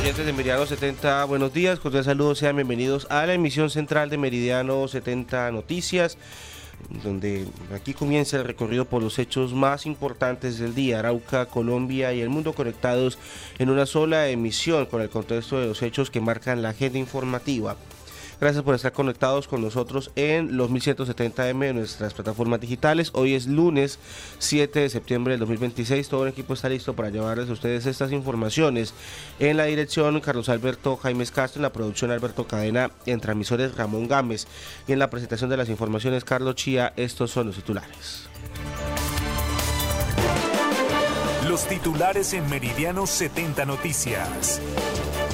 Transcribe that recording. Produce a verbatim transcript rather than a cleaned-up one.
Oyentes de Meridiano setenta, buenos días, cordial saludo, sean bienvenidos a la emisión central de Meridiano setenta Noticias, donde aquí comienza el recorrido por los hechos más importantes del día. Arauca, Colombia y el mundo conectados en una sola emisión con el contexto de los hechos que marcan la agenda informativa. Gracias por estar conectados con nosotros en los mil ciento setenta eme de nuestras plataformas digitales. Hoy es lunes siete de septiembre del dos mil veintiséis. Todo el equipo está listo para llevarles a ustedes estas informaciones. En la dirección, Carlos Alberto Jaimes Castro. En la producción, Alberto Cadena. En transmisores, Ramón Gámez. Y en la presentación de las informaciones, Carlos Chía. Estos son los titulares. Los titulares en Meridiano setenta Noticias.